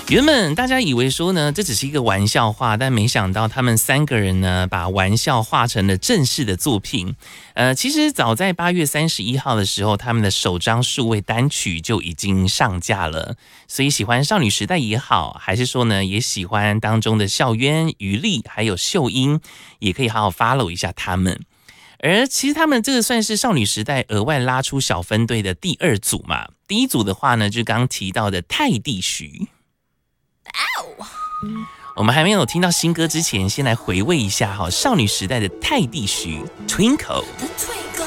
原本大家以为说呢，这只是一个玩笑话，但没想到他们3个人呢，把玩笑化成了正式的作品。其实早在8月31号的时候，他们的首张数位单曲就已经上架了。所以喜欢少女时代也好，还是说呢，也喜欢当中的孝渊、余力还有秀英，也可以好好 follow 一下他们。而其实他们这个算是少女时代额外拉出小分队的第2组嘛。第1组的话呢，就是刚刚提到的泰迪徐。我们还没有听到新歌之前，先来回味一下少女时代的泰迪徐 Twinkle。